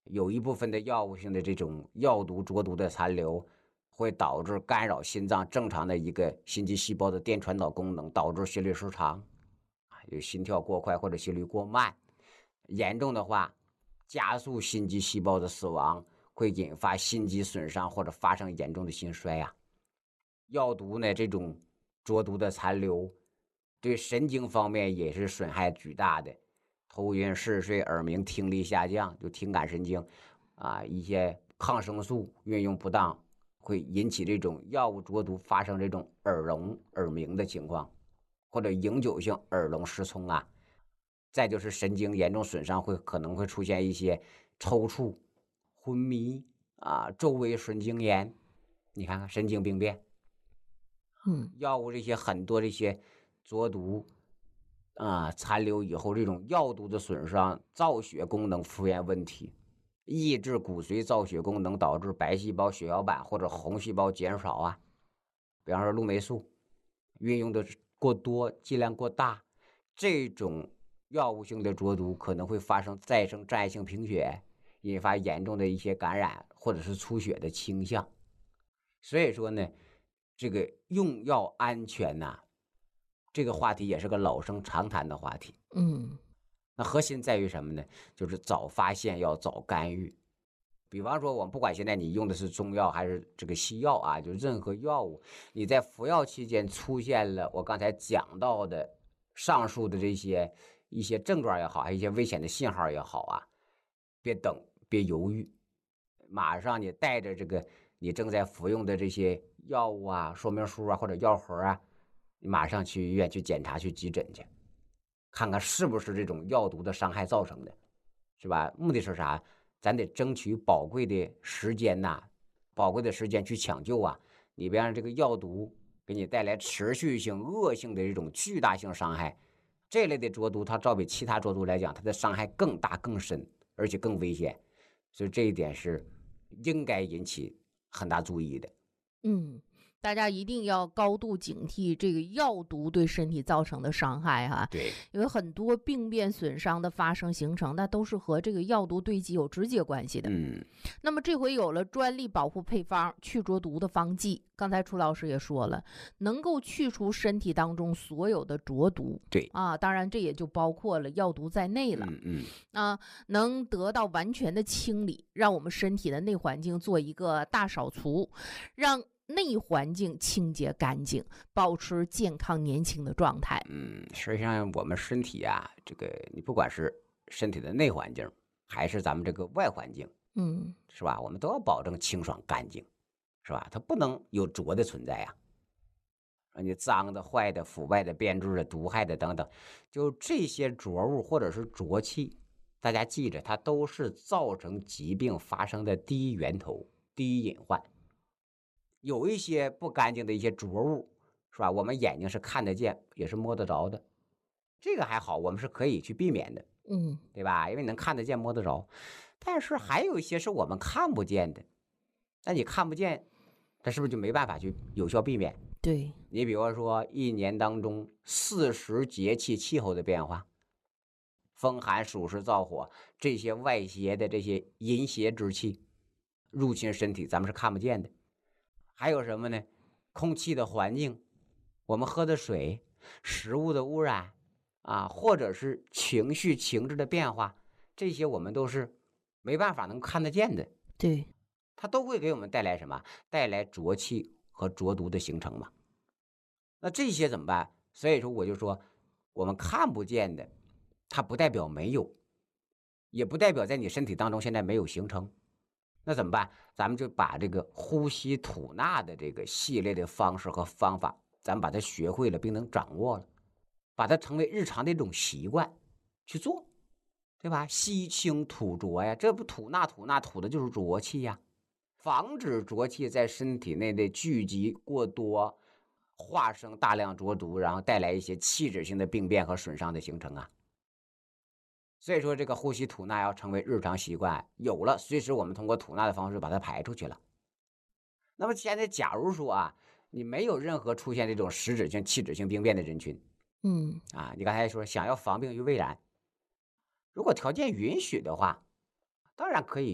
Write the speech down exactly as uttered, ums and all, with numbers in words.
有一部分的药物性的这种药毒浊毒的残留，会导致干扰心脏正常的一个心肌细胞的电传导功能，导致心律失常，有心跳过快或者心率过慢。严重的话，加速心肌细胞的死亡，会引发心肌损伤或者发生严重的心衰啊。药毒呢，这种浊毒的残留，对神经方面也是损害巨大的，头晕嗜睡、耳鸣、听力下降，就听感神经啊，一些抗生素运用不当，会引起这种药物浊毒发生这种耳聋、耳鸣的情况，或者永久性耳聋失聪啊。再就是神经严重损伤，会可能会出现一些抽搐、昏迷啊、周围神经炎，你看看神经病变。 嗯， 药物这些很多这些浊毒啊残留以后，这种药毒的损伤，造血功能出现问题，抑制骨髓造血功能，导致白细胞血小板或者红细胞减少啊。比方说氯霉素运用的过多，剂量过大，这种药物性的浊毒可能会发生再生障碍性贫血，引发严重的一些感染或者是出血的倾向。所以说呢，这个用药安全呐、这个话题也是个老生常谈的话题。 嗯， 那核心在于什么呢？就是早发现，要早干预。比方说，我们不管现在你用的是中药还是这个西药啊，就任何药物，你在服药期间出现了我刚才讲到的上述的这些一些症状也好，还有一些危险的信号也好啊，别等，别犹豫，马上你带着这个你正在服用的这些药物啊、说明书啊或者药盒啊，你马上去医院去检查、去急诊去，看看是不是这种药毒的伤害造成的，是吧？目的是啥？咱得争取宝贵的时间呐、宝贵的时间去抢救啊！你别让这个药毒给你带来持续性、恶性的这种巨大性伤害。这类的浊毒，它照比其他浊毒来讲，它的伤害更大、更深，而且更危险。所以这一点是应该引起很大注意的。 嗯，大家一定要高度警惕这个药毒对身体造成的伤害哈， 对， 因为很多病变损伤的发生形成，那都是和这个药毒对剂有直接关系的。 嗯， 那么这回有了专利保护配方去浊毒的方剂，刚才楚老师也说了，能够去除身体当中所有的浊毒。 对， 啊，当然这也就包括了药毒在内了。 嗯嗯， 啊，能得到完全的清理，让我们身体的内环境做一个大扫除，让内环境清洁干净，保持健康年轻的状态。 嗯，实际上我们身体啊，这个你不管是身体的内环境，还是咱们这个外环境， 嗯， 是吧？我们都要保证清爽干净，是吧？它不能有浊的存在呀、啊，你脏的、坏的、腐败的、变质的、毒害的等等，就这些浊物或者是浊气，大家记着，它都是造成疾病发生的第一源头、第一隐患。有一些不干净的一些浊物，是吧？我们眼睛是看得见，也是摸得着的，这个还好，我们是可以去避免的， 嗯， 对吧？因为能看得见、摸得着。但是还有一些是我们看不见的，那你看不见，它是不是就没办法去有效避免？ 对， 你比如说，一年当中四时节气气候的变化，风寒暑湿燥火这些外邪的这些淫邪之气入侵身体，咱们是看不见的。还有什么呢？空气的环境，我们喝的水、食物的污染啊，或者是情绪情志的变化，这些我们都是没办法能看得见的， 对， 它都会给我们带来什么？带来浊气和浊毒的形成嘛。那这些怎么办？所以说我就说，我们看不见的，它不代表没有，也不代表在你身体当中现在没有形成。那怎么办？咱们就把这个呼吸吐纳的这个系列的方式和方法，咱们把它学会了，并能掌握了，把它成为日常的一种习惯去做，对吧？吸清吐浊呀，这不吐纳吐纳吐的就是浊气呀，防止浊气在身体内的聚集过多，化生大量浊毒，然后带来一些器质性的病变和损伤的形成啊。所以说，这个呼吸吐纳要成为日常习惯，有了，随时我们通过吐纳的方式把它排出去了。那么现在，假如说啊，你没有任何出现这种实质性、器质性病变的人群嗯， 啊，你刚才说想要防病于未然，如果条件允许的话，当然可以